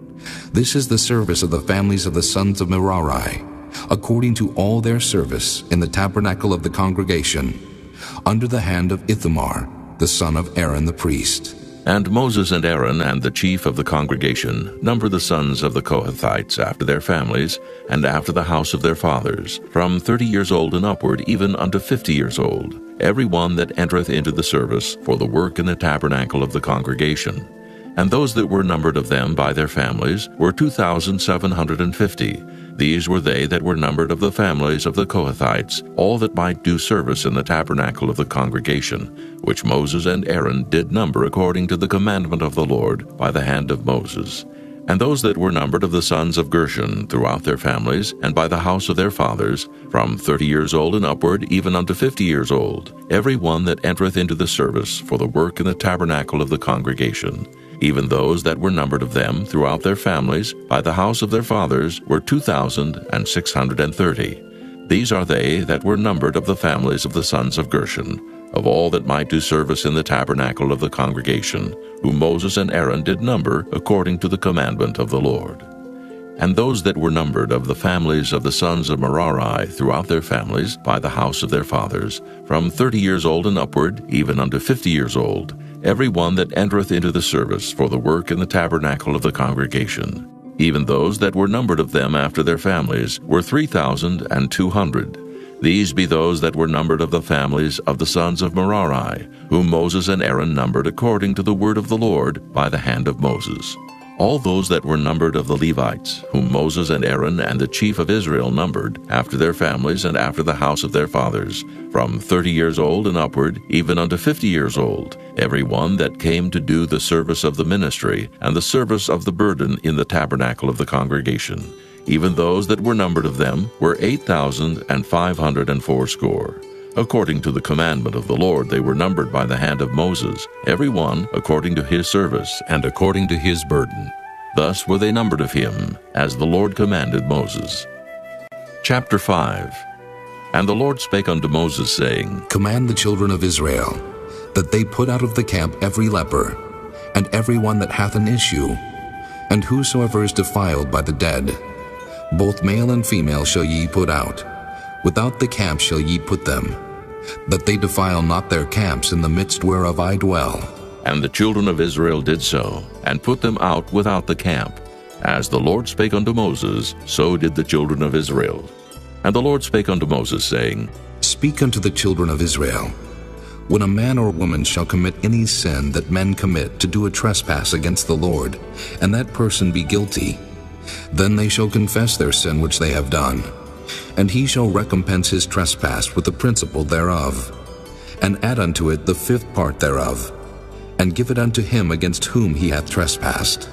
S3: This is the service of the families of the sons of Merari, according to all their service in the tabernacle of the congregation, under the hand of Ithamar, the son of Aaron the priest.
S2: And Moses and Aaron and the chief of the congregation number the sons of the Kohathites after their families, and after the house of their fathers, from thirty years old and upward, even unto fifty years old, every one that entereth into the service for the work in the tabernacle of the congregation. And those that were numbered of them by their families were two thousand seven hundred and fifty. These were they that were numbered of the families of the Kohathites, all that might do service in the tabernacle of the congregation, which Moses and Aaron did number according to the commandment of the Lord by the hand of Moses. And those that were numbered of the sons of Gershon throughout their families, and by the house of their fathers, from thirty years old and upward, even unto fifty years old, every one that entereth into the service for the work in the tabernacle of the congregation. Even those that were numbered of them throughout their families, by the house of their fathers, were two thousand and six hundred and thirty. These are they that were numbered of the families of the sons of Gershon, of all that might do service in the tabernacle of the congregation, whom Moses and Aaron did number according to the commandment of the Lord. And those that were numbered of the families of the sons of Merari throughout their families, by the house of their fathers, from thirty years old and upward, even unto fifty years old, every one that entereth into the service for the work in the tabernacle of the congregation. Even those that were numbered of them after their families were three thousand and two hundred. These be those that were numbered of the families of the sons of Merari, whom Moses and Aaron numbered according to the word of the Lord by the hand of Moses. All those that were numbered of the Levites, whom Moses and Aaron and the chief of Israel numbered, after their families and after the house of their fathers, from thirty years old and upward, even unto fifty years old, every one that came to do the service of the ministry, and the service of the burden in the tabernacle of the congregation. Even those that were numbered of them were eight thousand and five hundred and fourscore. According to the commandment of the Lord they were numbered by the hand of Moses, every one according to his service, and according to his burden. Thus were they numbered of him, as the Lord commanded Moses. Chapter five. And the Lord spake unto Moses, saying,
S3: Command the children of Israel, that they put out of the camp every leper, and every one that hath an issue, and whosoever is defiled by the dead. Both male and female shall ye put out. Without the camp shall ye put them, that they defile not their camps in the midst whereof I dwell.
S2: And the children of Israel did so, and put them out without the camp. As the Lord spake unto Moses, so did the children of Israel. And the Lord spake unto Moses, saying,
S3: Speak unto the children of Israel, when a man or woman shall commit any sin that men commit to do a trespass against the Lord, and that person be guilty, then they shall confess their sin which they have done, and he shall recompense his trespass with the principal thereof, and add unto it the fifth part thereof, and give it unto him against whom he hath trespassed.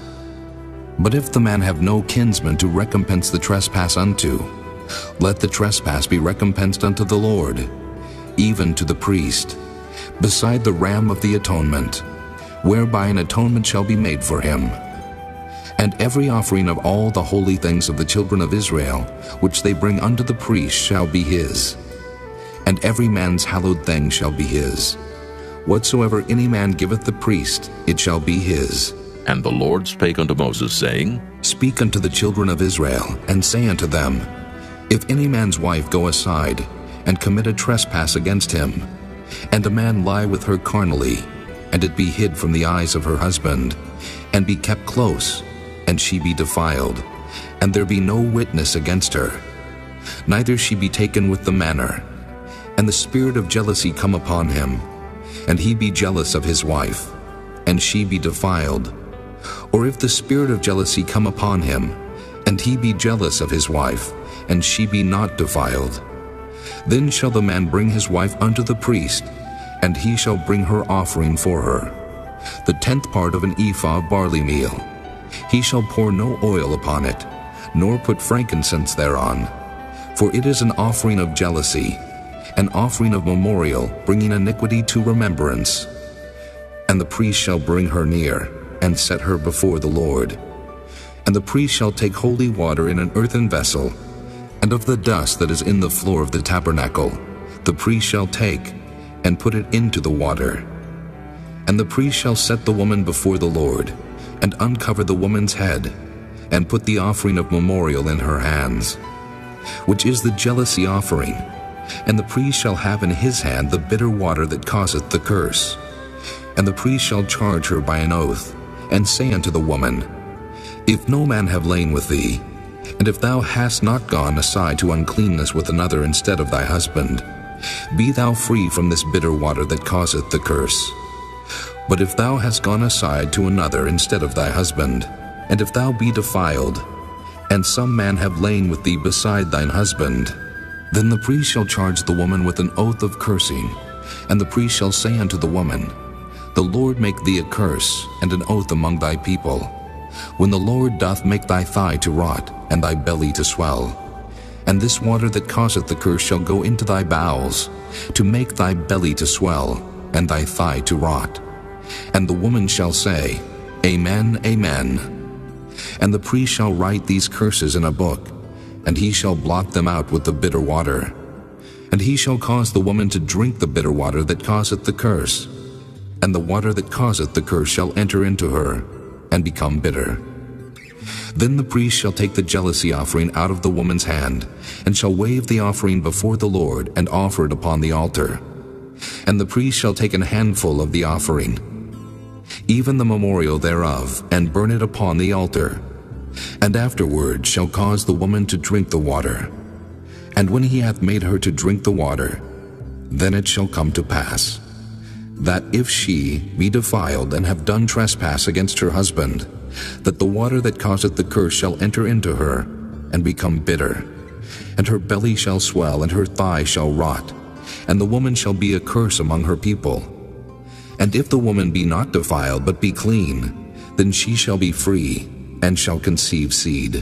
S3: But if the man have no kinsman to recompense the trespass unto, let the trespass be recompensed unto the Lord, even to the priest, beside the ram of the atonement, whereby an atonement shall be made for him. And every offering of all the holy things of the children of Israel, which they bring unto the priest, shall be his. And every man's hallowed thing shall be his. Whatsoever any man giveth the priest, it shall be his.
S2: And the Lord spake unto Moses, saying,
S3: Speak unto the children of Israel, and say unto them, If any man's wife go aside, and commit a trespass against him, and a man lie with her carnally, and it be hid from the eyes of her husband, and be kept close, and she be defiled, and there be no witness against her, neither she be taken with the manner, and the spirit of jealousy come upon him, and he be jealous of his wife, and she be defiled, or if the spirit of jealousy come upon him, and he be jealous of his wife, and she be not defiled, then shall the man bring his wife unto the priest, and he shall bring her offering for her, the tenth part of an ephah of barley meal. He shall pour no oil upon it, nor put frankincense thereon, for it is an offering of jealousy, an offering of memorial, bringing iniquity to remembrance. And the priest shall bring her near, and set her before the Lord. And the priest shall take holy water in an earthen vessel,
S1: And of the dust that is in the floor of the tabernacle, the priest shall take, and put it into the water. And the priest shall set the woman before the Lord, and uncover the woman's head, and put the offering of memorial in her hands, which is the jealousy offering. And the priest shall have in his hand the bitter water that causeth the curse. And the priest shall charge her by an oath, and say unto the woman, If no man have lain with thee, and if thou hast not gone aside to uncleanness with another instead of thy husband, be thou free from this bitter water that causeth the curse. But if thou hast gone aside to another instead of thy husband, and if thou be defiled, and some man have lain with thee beside thine husband, then the priest shall charge the woman with an oath of cursing, and the priest shall say unto the woman, The Lord make thee a curse and an oath among thy people, when the Lord doth make thy thigh to rot, and thy belly to swell. And this water that causeth the curse shall go into thy bowels, to make thy belly to swell, and thy thigh to rot. And the woman shall say, Amen, Amen. And the priest shall write these curses in a book, and he shall blot them out with the bitter water. And he shall cause the woman to drink the bitter water that causeth the curse, and the water that causeth the curse shall enter into her, and become bitter. Then the priest shall take the jealousy offering out of the woman's hand, and shall wave the offering before the Lord, and offer it upon the altar. And the priest shall take an handful of the offering, even the memorial thereof, and burn it upon the altar, and afterward shall cause the woman to drink the water. And when he hath made her to drink the water, then it shall come to pass, that if she be defiled and have done trespass against her husband, that the water that causeth the curse shall enter into her, and become bitter, and her belly shall swell, and her thigh shall rot, and the woman shall be a curse among her people. And if the woman be not defiled, but be clean, then she shall be free, and shall conceive seed.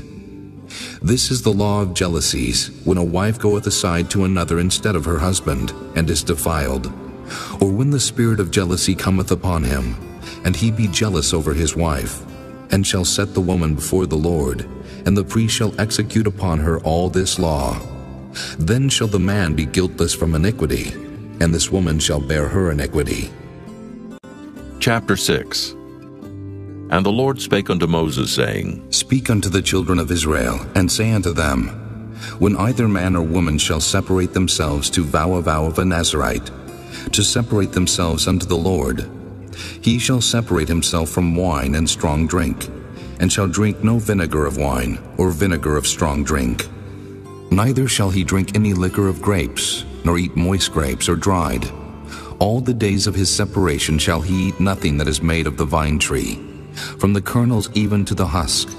S1: This is the law of jealousies, when a wife goeth aside to another instead of her husband, and is defiled, or when the spirit of jealousy cometh upon him, and he be jealous over his wife, and shall set the woman before the Lord, and the priest shall execute upon her all this law. Then shall the man be guiltless from iniquity, and this woman shall bear her iniquity.
S2: Chapter six. And the Lord spake unto Moses, saying,
S3: Speak unto the children of Israel, and say unto them, When either man or woman shall separate themselves to vow a vow of a Nazarite, to separate themselves unto the Lord, he shall separate himself from wine and strong drink, and shall drink no vinegar of wine, or vinegar of strong drink. Neither shall he drink any liquor of grapes, nor eat moist grapes or dried. All the days of his separation shall he eat nothing that is made of the vine tree, from the kernels even to the husk.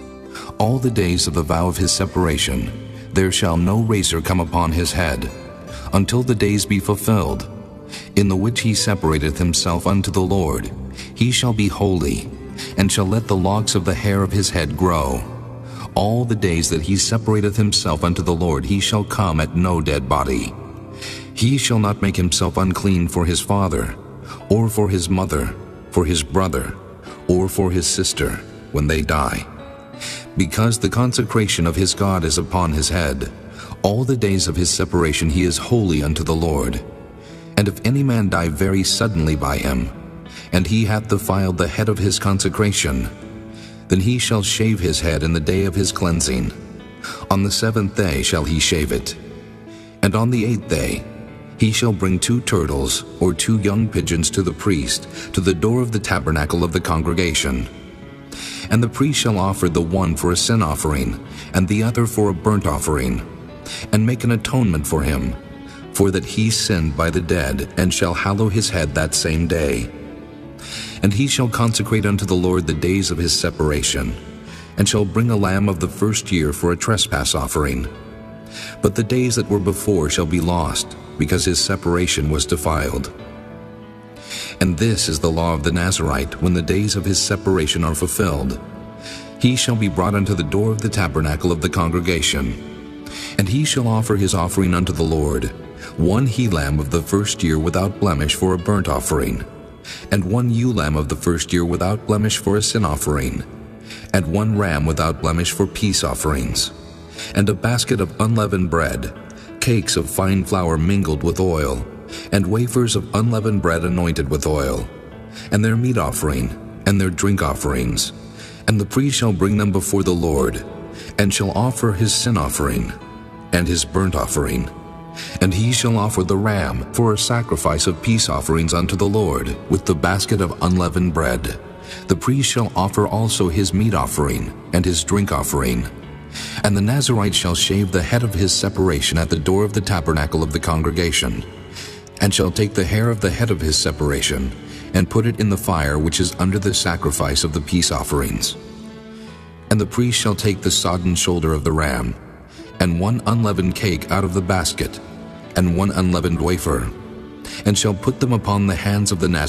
S3: All the days of the vow of his separation there shall no razor come upon his head, until the days be fulfilled, in the which he separateth himself unto the Lord. He shall be holy, and shall let the locks of the hair of his head grow. All the days that he separateth himself unto the Lord he shall come at no dead body. He shall not make himself unclean for his father, or for his mother, for his brother, or for his sister, when they die. Because the consecration of his God is upon his head, all the days of his separation he is holy unto the Lord. And if any man die very suddenly by him, and he hath defiled the head of his consecration, then he shall shave his head in the day of his cleansing. On the seventh day shall he shave it. And on the eighth day he shall bring two turtles or two young pigeons to the priest, to the door of the tabernacle of the congregation. And the priest shall offer the one for a sin offering, and the other for a burnt offering, and make an atonement for him, for that he sinned by the dead, and shall hallow his head that same day. And he shall consecrate unto the Lord the days of his separation, and shall bring a lamb of the first year for a trespass offering. But the days that were before shall be lost, because his separation was defiled. And this is the law of the Nazarite, when the days of his separation are fulfilled. He shall be brought unto the door of the tabernacle of the congregation, and he shall offer his offering unto the Lord, one he-lamb of the first year without blemish for a burnt offering, and one ewe-lamb of the first year without blemish for a sin offering, and one ram without blemish for peace offerings.
S1: and a basket of unleavened bread, cakes of fine flour mingled with oil, and wafers of unleavened bread anointed with oil, and their meat offering, and their drink offerings. And the priest shall bring them before the Lord, and shall offer his sin offering, and his burnt offering. And he shall offer the ram for a sacrifice of peace offerings unto the Lord, with the basket of unleavened bread. The priest shall offer also his meat offering, and his drink offering. And the Nazarite shall shave the head of his separation at the door of the tabernacle of the congregation, and shall take the hair of the head of his separation, and put it in the fire which is under the sacrifice of the peace offerings. And the priest shall take the sodden shoulder of the ram, and one unleavened cake out of the basket, and one unleavened wafer, and shall put them upon the hands of the Nazarite,